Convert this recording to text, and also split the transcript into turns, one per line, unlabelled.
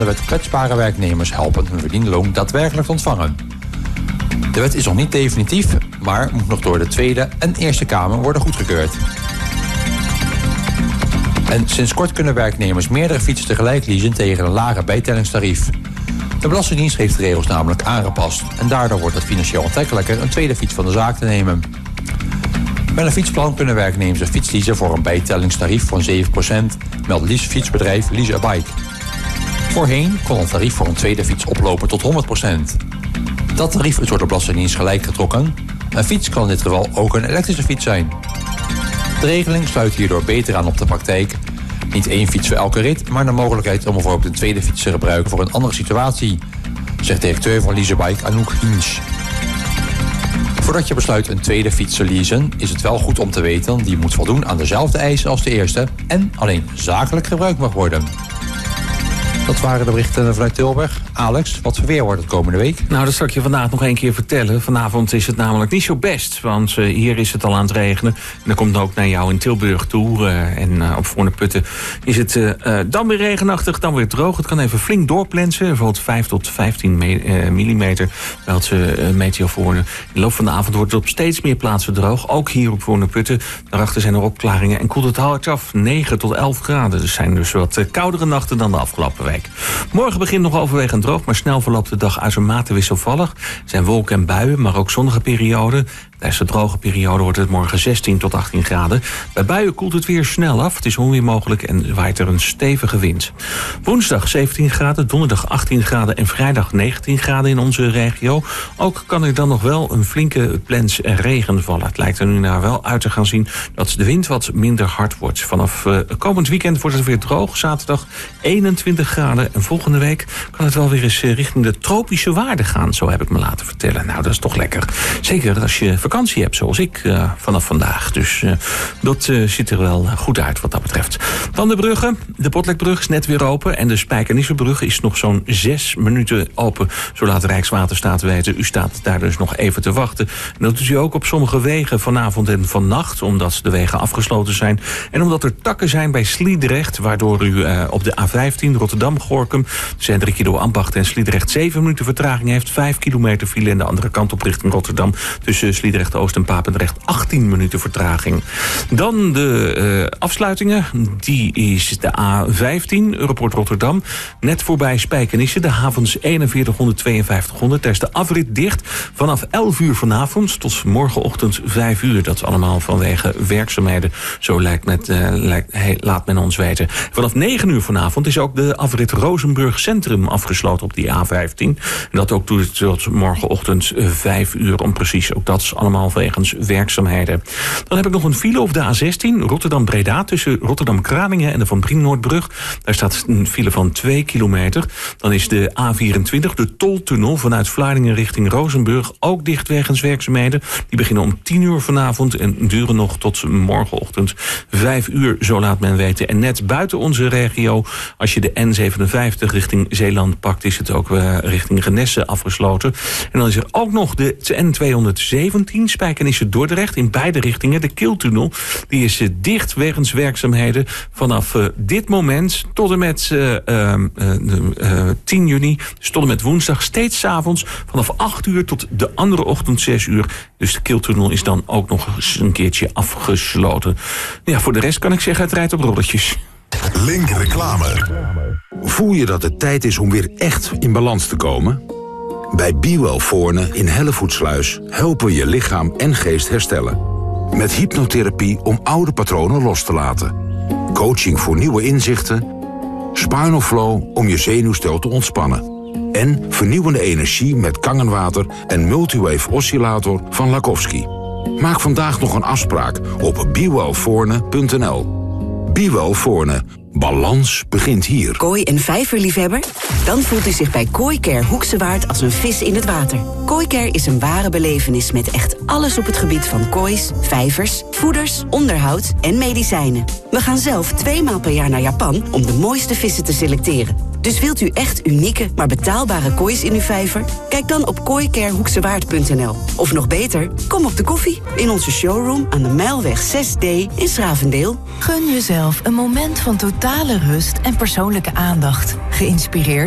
De wet kwetsbare werknemers helpen hun verdiende loon daadwerkelijk te ontvangen. De wet is nog niet definitief, maar moet nog door de Tweede en Eerste Kamer worden goedgekeurd. En sinds kort kunnen werknemers meerdere fietsen tegelijk leasen tegen een lager bijtellingstarief. De Belastingdienst heeft de regels namelijk aangepast en daardoor wordt het financieel aantrekkelijker een tweede fiets van de zaak te nemen. Met een fietsplan kunnen werknemers een fiets leasen voor een bijtellingstarief van 7%, meldt leasefietsbedrijf Lease a Bike. Voorheen kon het tarief voor een tweede fiets oplopen tot 100%. Dat tarief is door de Belastingdienst gelijk getrokken. Een fiets kan in dit geval ook een elektrische fiets zijn. De regeling sluit hierdoor beter aan op de praktijk. Niet één fiets voor elke rit, maar de mogelijkheid om bijvoorbeeld een tweede fiets te gebruiken voor een andere situatie, zegt directeur van Lease a Bike Anouk Hinsch. Voordat je besluit een tweede fiets te leasen, is het wel goed om te weten die moet voldoen aan dezelfde eisen als de eerste en alleen zakelijk gebruikt mag worden. Dat waren de berichten vanuit Tilburg. Alex, wat voor weer wordt het komende week?
Nou, dat zal ik je vandaag nog één keer vertellen. Vanavond is het namelijk niet zo best, want hier is het al aan het regenen. En dat komt ook naar jou in Tilburg toe. En op Voorne-Putten is het dan weer regenachtig, dan weer droog. Het kan even flink doorplensen, bijvoorbeeld 5 tot 15 millimeter. Meldt ze Meteofoorne. In de loop van de avond wordt het op steeds meer plaatsen droog. Ook hier op Voorne-Putten. Daarachter zijn er opklaringen en koelt het hard af. 9 tot 11 graden. Dus zijn dus wat koudere nachten dan de afgelopen week. Morgen begint nog overwegend droog, maar snel verloopt de dag uitermate wisselvallig. Er zijn wolken en buien, maar ook zonnige perioden. Tijdens de droge periode wordt het morgen 16 tot 18 graden. Bij buien koelt het weer snel af. Het is onweer mogelijk en waait er een stevige wind. Woensdag 17 graden, donderdag 18 graden en vrijdag 19 graden in onze regio. Ook kan er dan nog wel een flinke plens regen vallen. Het lijkt er nu naar wel uit te gaan zien dat de wind wat minder hard wordt. Vanaf komend weekend wordt het weer droog. Zaterdag 21 graden en volgende week kan het wel weer eens richting de tropische waarden gaan. Zo heb ik me laten vertellen. Nou, dat is toch lekker. Zeker als je vakantie hebt, zoals ik vanaf vandaag. Dus dat ziet er wel goed uit wat dat betreft. Dan de bruggen. De Botlekbrug is net weer open en de Spijkenissebrug is nog zo'n 6 minuten open. Zo laat Rijkswaterstaat weten. U staat daar dus nog even te wachten. En dat doet u ook op sommige wegen vanavond en vannacht, omdat de wegen afgesloten zijn. En omdat er takken zijn bij Sliedrecht, waardoor u op de A15 Rotterdam-Gorinchem, tussen Hendrikido door Ambacht en Sliedrecht 7 minuten vertraging heeft. 5 kilometer file en de andere kant op richting Rotterdam tussen Sliedrecht-Oost en Papendrecht 18 minuten vertraging. Dan de afsluitingen. Die is de A15, Europort Rotterdam. Net voorbij Spijkenisse, de havens 4100, 5200. Daar is de afrit dicht vanaf 11 uur vanavond tot morgenochtend 5 uur. Dat is allemaal vanwege werkzaamheden. Zo laat men ons weten. Vanaf 9 uur vanavond is ook de afrit Rozenburg Centrum afgesloten op die A15. En dat ook tot morgenochtend 5 uur om precies. Ook dat is allemaal wegens werkzaamheden. Dan heb ik nog een file op de A16, Rotterdam-Breda, tussen Rotterdam-Kralingen en de Van Brienoordbrug. Daar staat een file van 2 kilometer. Dan is de A24, de toltunnel vanuit Vlaardingen richting Rozenburg, ook dicht wegens werkzaamheden. Die beginnen om 10 uur vanavond en duren nog tot morgenochtend 5 uur, zo laat men weten. En net buiten onze regio, als je de N57 richting Zeeland pakt, is het ook richting Renesse afgesloten. En dan is er ook nog de N217, Spijkenisse-Dordrecht, in beide richtingen. De Kiltunnel, die is dicht wegens werkzaamheden vanaf dit moment tot en met 10 juni. Dus tot en met woensdag, steeds 's avonds vanaf 8 uur tot de andere ochtend 6 uur. Dus de Kiltunnel is dan ook nog eens een keertje afgesloten. Ja, voor de rest kan ik zeggen, het rijdt op rolletjes.
Link reclame. Voel je dat het tijd is om weer echt in balans te komen? Bij BeWell Voorne in Hellevoetsluis helpen we je lichaam en geest herstellen. Met hypnotherapie om oude patronen los te laten. Coaching voor nieuwe inzichten. Spinal Flow om je zenuwstel te ontspannen. En vernieuwende energie met kangenwater en multiwave oscillator van Lakowski. Maak vandaag nog een afspraak op bewellvoorne.nl. BeWell Voorne. Balans begint hier.
Kooi- en vijverliefhebber? Dan voelt u zich bij Kooicare Hoekse Waard als een vis in het water. Kooicare is een ware belevenis met echt alles op het gebied van koois, vijvers, voeders, onderhoud en medicijnen. We gaan zelf 2 maal per jaar naar Japan om de mooiste vissen te selecteren. Dus wilt u echt unieke, maar betaalbare koois in uw vijver? Kijk dan op kooicarehoeksewaard.nl. Of nog beter, kom op de koffie in onze showroom aan de Mijlweg 6D in Schravendeel.
Gun jezelf een moment van totale rust en persoonlijke aandacht. Geïnspireerd